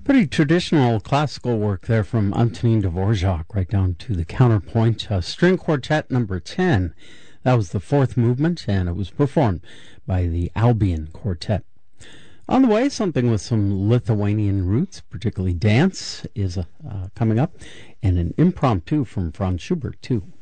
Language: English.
Pretty traditional classical work there from Antonin Dvorak, right down to the counterpoint. String Quartet number 10. That was the fourth movement, and it was performed by the Albion Quartet. On the way, something with some Lithuanian roots, particularly dance, is coming up, and an impromptu from Franz Schubert, too.